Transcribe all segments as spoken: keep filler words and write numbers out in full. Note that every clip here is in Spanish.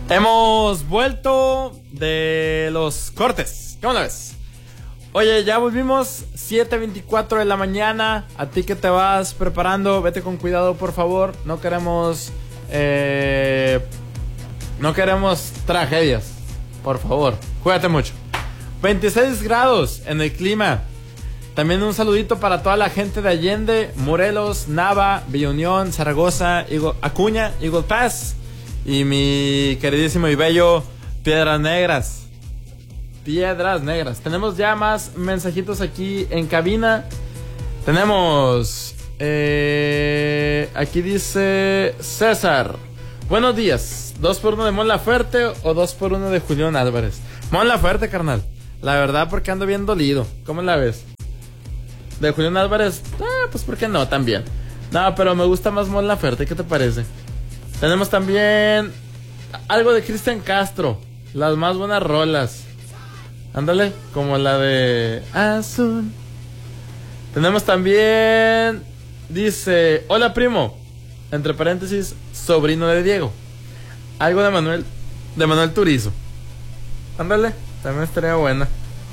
Hemos vuelto de los cortes. ¿Cómo la ves? Oye, ya volvimos, siete veinticuatro de la mañana. A ti que te vas preparando, vete con cuidado, por favor. No queremos eh, No queremos tragedias. Por favor, cuídate mucho. veintiséis grados en el clima. También un saludito para toda la gente de Allende, Morelos, Nava, Villa Unión, Zaragoza, Eagle, Acuña, Eagle Pass. Y mi queridísimo y bello Piedras Negras. Piedras Negras. Tenemos ya más mensajitos aquí en cabina. Tenemos eh, aquí dice César: buenos días, dos por uno de Mon Laferte o dos por uno de Julián Álvarez. Mon Laferte, carnal. La verdad, porque ando bien dolido. ¿Cómo la ves? De Julián Álvarez, ah, pues por qué no, también. No, pero me gusta más Mon Laferte. ¿Qué te parece? Tenemos también algo de Cristian Castro. Las más buenas rolas. Ándale, como la de Azul. Tenemos también, dice: hola primo, entre paréntesis, sobrino de Diego. Algo de Manuel, de Manuel Turizo. Ándale, también estaría buena.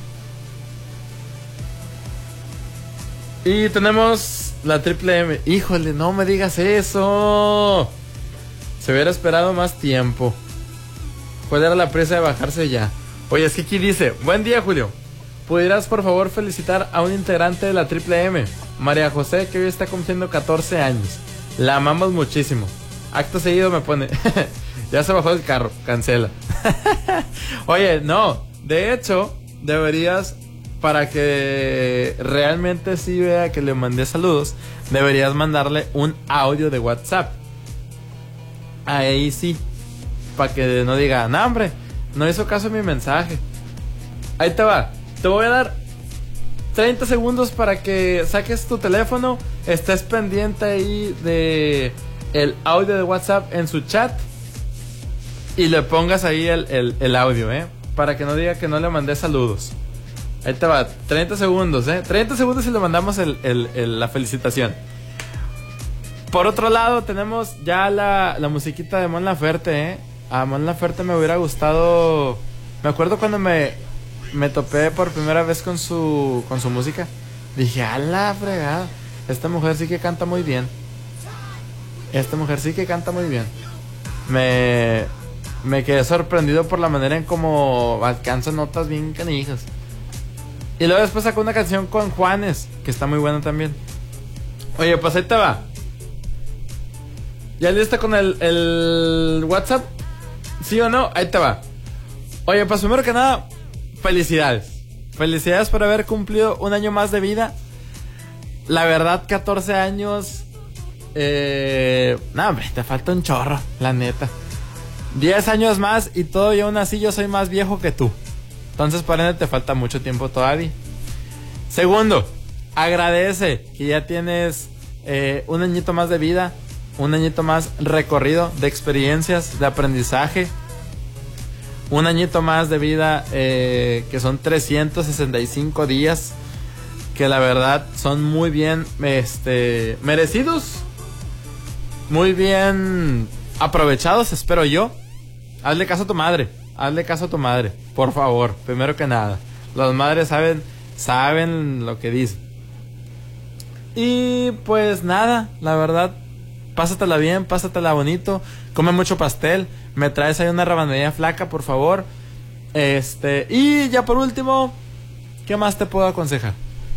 Y tenemos la triple M. Híjole, no me digas eso. Se hubiera esperado más tiempo. ¿Cuál era la presa de bajarse ya? Oye, es que aquí dice: buen día, Julio. ¿Pudieras por favor felicitar a un integrante de la triple M, María José, que hoy está cumpliendo catorce años? La amamos muchísimo. Acto seguido me pone: ya se bajó del carro, cancela. Oye, no. De hecho, deberías, para que realmente sí vea que le mandé saludos, deberías mandarle un audio de WhatsApp. Ahí sí, para que no diga: no, hombre, no hizo caso a mi mensaje. Ahí te va. Te voy a dar treinta segundos para que saques tu teléfono, estés pendiente ahí de el audio de WhatsApp en su chat y le pongas ahí el, el, el audio, ¿eh? Para que no diga que no le mandé saludos. Ahí te va, treinta segundos, ¿eh? treinta segundos y le mandamos el, el, el, la felicitación. Por otro lado, tenemos ya la, la musiquita de Mon Laferte, ¿eh? A Mon Laferte me hubiera gustado. Me acuerdo cuando me, me topé por primera vez con su, con su música. Dije: a la fregada, esta mujer sí que canta muy bien. Esta mujer sí que canta muy bien. Me, me quedé sorprendido por la manera en cómo alcanza notas bien canijas. Y luego después sacó una canción con Juanes, que está muy buena también. Oye, pues ahí te va. ¿Ya lista con el, el WhatsApp? ¿Sí o no? Ahí te va. Oye, pues primero que nada, felicidades. Felicidades por haber cumplido un año más de vida. La verdad, catorce años. Eh, no, hombre, te falta un chorro, la neta. diez años más y todo, y aún así yo soy más viejo que tú. Entonces, por ende, te falta mucho tiempo todavía. Segundo, agradece que ya tienes eh, un añito más de vida. Un añito más recorrido de experiencias, de aprendizaje. Un añito más de vida, eh, que son trescientos sesenta y cinco días, que la verdad son muy bien este, merecidos, muy bien aprovechados, espero yo. Hazle caso a tu madre, hazle caso a tu madre, por favor, primero que nada. Las madres saben, saben lo que dicen. Y pues nada, la verdad, pásatela bien, pásatela bonito, come mucho pastel, me traes ahí una rabanería flaca, por favor. Este, y ya por último, ¿qué más te puedo aconsejar?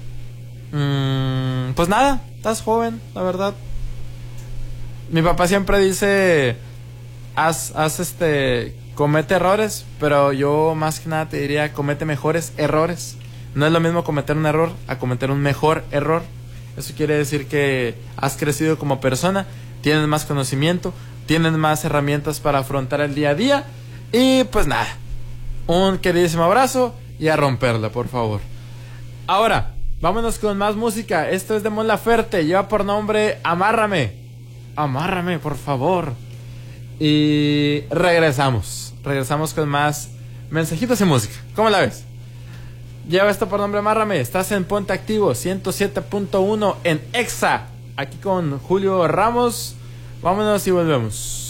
Mm, pues nada, estás joven, la verdad. Mi papá siempre dice: haz, haz este, comete errores, pero yo más que nada te diría: comete mejores errores. No es lo mismo cometer un error a cometer un mejor error. Eso quiere decir que has crecido como persona, tienes más conocimiento, tienes más herramientas para afrontar el día a día. Y pues nada, un queridísimo abrazo y a romperla, por favor. Ahora, vámonos con más música. Esto es de Mon Laferte, lleva por nombre Amárrame. Amárrame, por favor. Y regresamos, regresamos con más mensajitos y música. ¿Cómo la ves? Lleva esto por nombre Amárrame. Estás en Ponte Activo ciento siete punto uno en Exa, aquí con Julio Ramos. Vámonos y volvemos.